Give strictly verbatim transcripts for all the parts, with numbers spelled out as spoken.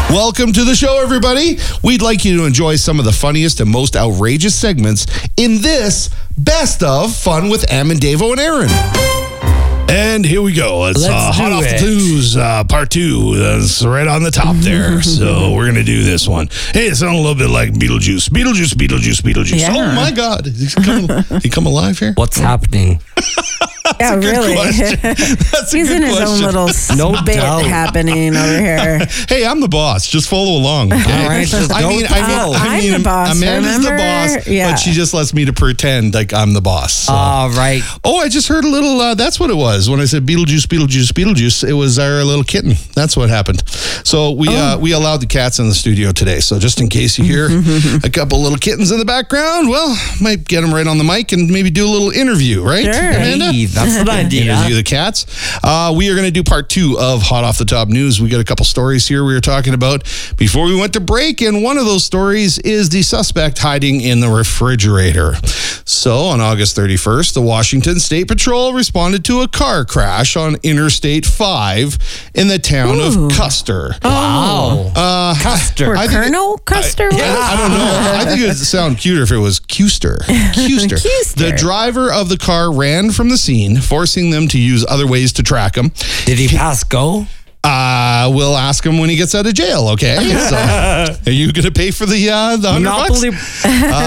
Welcome to the show, everybody. We'd like you to enjoy some of the funniest and most outrageous segments in this Best of Fun with Am and Davo and Aaron. And here we go. It's Let's uh, Hot do Off it. the News, uh, part two. That's right on the top there. So we're going to do this one. Hey, it sounds a little bit like Beetlejuice. Beetlejuice, Beetlejuice, Beetlejuice. Yeah. Oh, my God. Did he come, he come alive here? What's happening? Yeah, Good really. question. That's a He's good in his question. own little No bit doubt. happening over here. Hey, I'm the boss. Just follow along. Okay? All right, just I go mean, with I the mean, flow. I I'm mean, the boss, Amanda's the remember? boss, Yeah. but she just lets me to pretend like I'm the boss. So. All right. Oh, I just heard a little, uh, that's what it was. When I said Beetlejuice, Beetlejuice, Beetlejuice, it was our little kitten. That's what happened. So we Oh. uh, we allowed the cats in the studio today. So just in case you hear a couple little kittens in the background, well, might get them right on the mic and maybe do a little interview, right? Sure. Amanda? Hey, that's an idea. Interview the cats. Uh, we are going to do part two of Hot Off the Top News. We got a couple stories here we were talking about before we went to break, and one of those stories is the suspect hiding in the refrigerator. So on August thirty-first, the Washington State Patrol responded to a car crash on Interstate five in the town Ooh. of Custer. Wow. Uh, Custer. Or I think Colonel Custer? I, I don't know. I think it would sound cuter if it was Custer. Custer. Custer. The driver of the car ran from the scene, forcing them to use other ways to track him. Did he pass go? Uh, we'll ask him when he gets out of jail, okay? So, are you going to pay for the uh, the hundred Monopoly. bucks?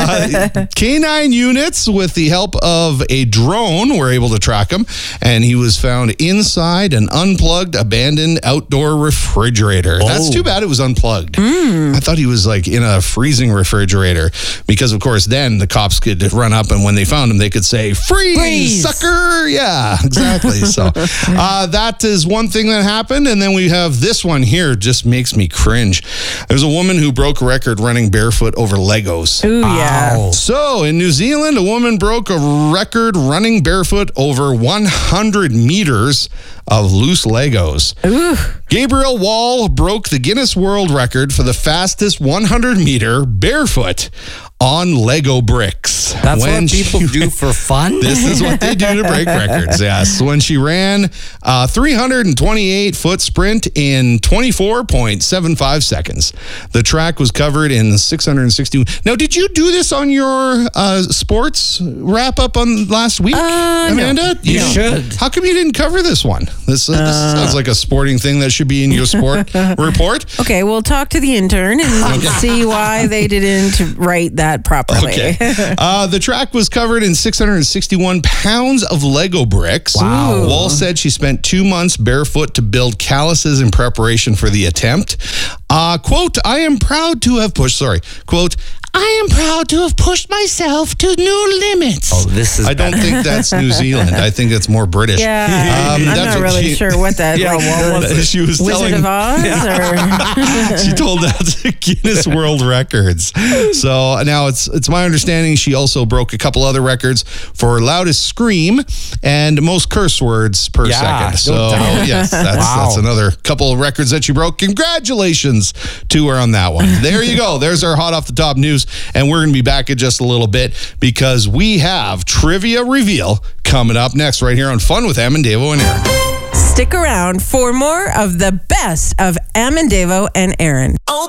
Uh, K nine units, with the help of a drone, were able to track him, and he was found inside an unplugged, abandoned outdoor refrigerator. That's too bad it was unplugged. I thought he was like in a freezing refrigerator, because of course then the cops could run up, and when they found him, they could say, "Freeze, Freeze. sucker!" Yeah, exactly. So uh, that is one thing that happened, and then we have this one here. Just makes me cringe. There's a woman who broke a record running barefoot over Legos. Ooh, yeah. Ow. So, in New Zealand, a woman broke a record running barefoot over one hundred meters of loose Legos. Ooh. Gabriel Wall broke the Guinness World Record for the fastest one hundred meter barefoot on Lego bricks. That's When what people she- do for fun? This is what they do to break records, yes. When she ran a three hundred twenty-eight foot sprint in twenty-four point seven five seconds. The track was covered in six hundred sixty. Now, did you do this on your uh, sports wrap up on last week, Uh, no. Amanda? You should. How come you didn't cover this one? This, uh, this sounds like a sporting thing that should be in your sport report. Okay, we'll talk to the intern and see why they didn't write that properly. Okay. Uh, the track was covered in six hundred sixty-one pounds of Lego bricks. Wow. Wall said she spent two months barefoot to build calluses in preparation for the attempt. Uh, quote, I am proud to have pushed, sorry, quote, I am proud to have pushed myself to new limits. Oh, this is I don't better. think that's New Zealand. I think that's more British. Yeah, Um, I'm that's not what really she- sure what that Yeah, like, what the was it? She was Wizard telling of Oz or she told that to Guinness World Records. So now it's it's my understanding she also broke a couple other records for loudest scream and most curse words per Yeah, second. no So doubt. yes, that's Wow. that's another couple of records that she broke. Congratulations to her on that one. There you go. There's our hot off the top news, and we're going to be back in just a little bit because we have trivia reveal coming up next right here on Fun with Am and Davo and Aaron. Stick around for more of the best of Am and Davo and Aaron. Oh,